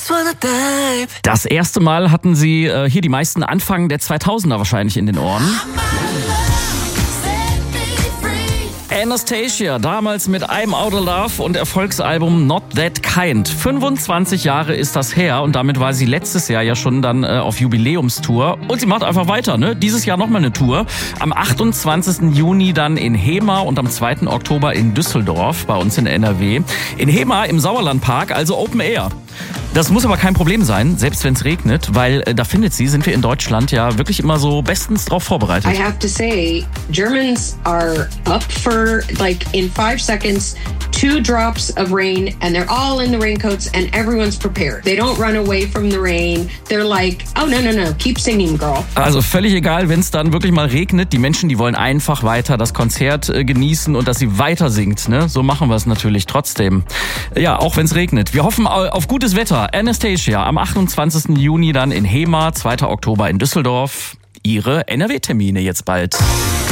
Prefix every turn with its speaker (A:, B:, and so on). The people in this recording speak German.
A: Das erste Mal hatten sie hier die meisten Anfang der 2000er wahrscheinlich in den Ohren. Anastacia, damals mit I'm Out of Love und Erfolgsalbum Not That Kind. 25 Jahre ist das her und damit war sie letztes Jahr ja schon dann auf Jubiläumstour. Und sie macht einfach weiter, ne? Dieses Jahr nochmal eine Tour. Am 28. Juni dann in Hema und am 2. Oktober in Düsseldorf, bei uns in NRW. In Hema im Sauerlandpark, also Open Air. Das muss aber kein Problem sein, selbst wenn es regnet, weil da sind wir in Deutschland ja wirklich immer so bestens drauf vorbereitet.
B: I have to say, Germans are up for, like, in 5 seconds, 2 drops of rain and they're all in the raincoats and everyone's prepared. They don't run away from the rain. They're like, oh no, keep singing, girl.
A: Also völlig egal, wenn es dann wirklich mal regnet. Die Menschen, die wollen einfach weiter das Konzert genießen und dass sie weiter singt. Ne? So machen wir es natürlich trotzdem. Ja, auch wenn es regnet. Wir hoffen auf gutes Wetter. Anastacia am 28. Juni dann in Hema, 2. Oktober in Düsseldorf. Ihre NRW-Termine jetzt bald.